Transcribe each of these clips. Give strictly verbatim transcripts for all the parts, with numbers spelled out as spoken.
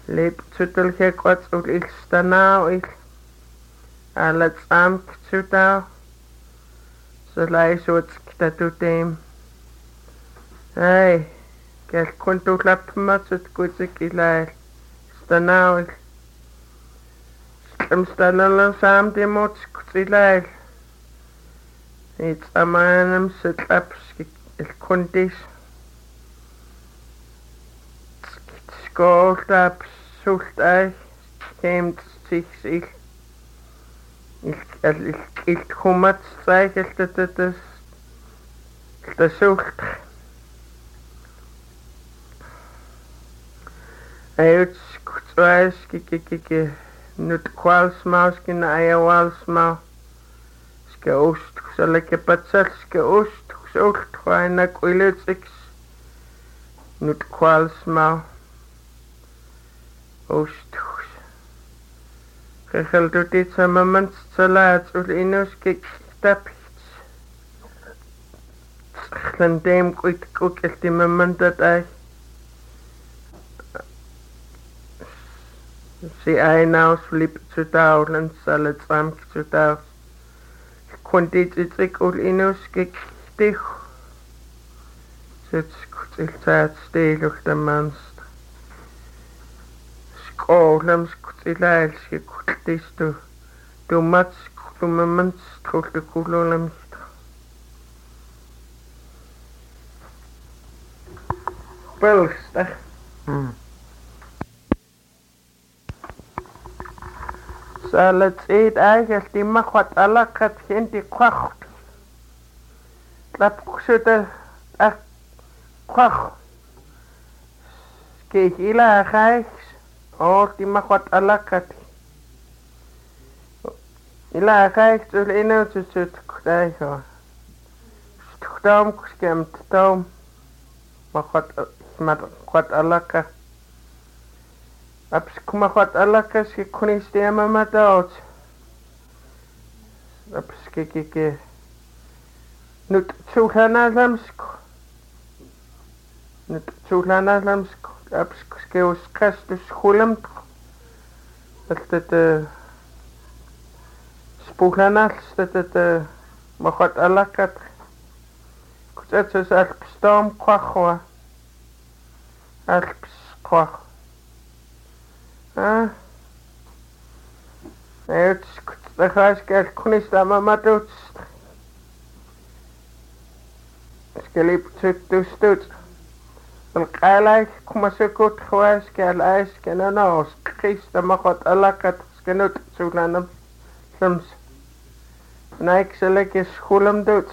Liptsutul quatsul ilstanau il alat amktutau salaisuutskitatutim ai kel kuntullapmatsut kutsik ilail stanau il stamstalalan saamtimut kutsilail itsamanam sitlapski il kuntis Skåltap sultai kemt sich il il il kumat cykel det det det sult ayut skutsais kikiki nut kwalsmaus kin ayawalsma ske ost seleke patsal ske ost sult khwaina kuiletsix nut kwalsma Ostus. Gegeldutit sama mens salaat ul inus kikstapits. Slandem kuit kukelti mamandat ai. Si ai naus flip tsutaulen salat samk tsutaus. Kondit itsik ul inus kiktih. Sits kutiltaat stiluk damans. Skålem skutilail skutlistu tumats tumamans kultukulolem Pölstä. Mm. Salat eet aikelti mahvat alakat henti kwakt. Lapkusuta ak kwakt. Skik ila räiks. Oh, die mag wat alakat. Ila kijkt ul inu tsut kdaiho. Stukdam kuskemt dam. Mag wat mat wat alaka. Aps kuma wat alaka ski kunis de mama daut. Aps kikike. Nut tsulana lamsk. Nut tsulana lamsk. Apskeus kastus hulam dat het spoelanals dat het mag wat alakat kutset dus alpstorm kwachwa alps kwach ah het de gaaskel kunis da mama doet skelip tut tut القالك كما سكوت خواس كالايس كنا ناس خيست مخط ألاكت سكنوت سولانم سمس نايك سلك سخولم دوت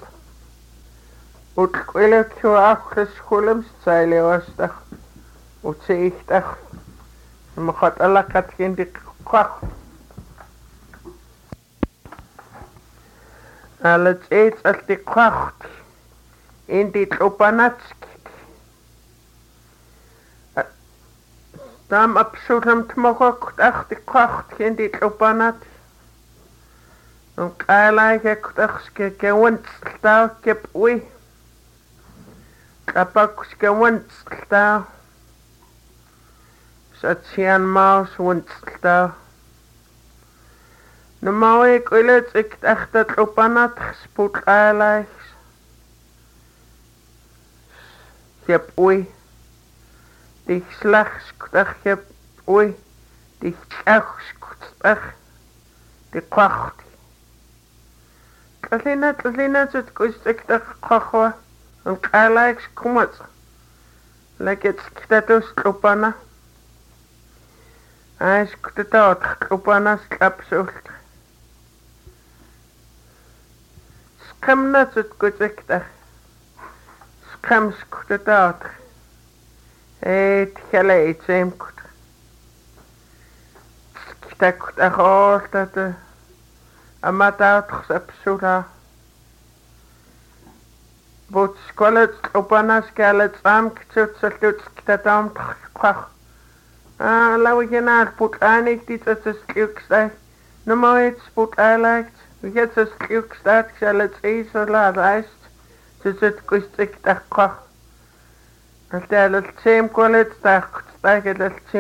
وتقولك شو أخر سخولم ستايلي واستخ وتسيختخ مخط ألاكت كندي قخ على تسيت ألتي قخت إنتي تلوباناتسك Tam absurdum tmogok achti kwacht geen dit lopanat. Een kaalaike kwachske gewend stau kep ui. Kapak gewend stau. Satsian maus wend stau. Normaal ik wil het ik echt dat lopanat gespoed kaalaike. Kep ui. Die slagskutach heb oei, die slagskutach, die kwacht. Tlina, tlina, zit kustik de kwachwa, een kaalaik skumat. Lek het skitatus klopana. Hij skutatot klopana slapsult. Skemna zit kustik de. Skem skutatot. Het geleid zijn goed. Kita kuta hoor dat de amataut gesapsula. Bot skolet opanas kalet sam ktsut salut kita tam kwach. Ah, lawe je naar put anik dit het is kliukstay. No mooit sput aileicht. Wie het is kliukstad kalet is so laat ijst. Zit het kustik tak kwach. Als de al het seem kwalet tak tak het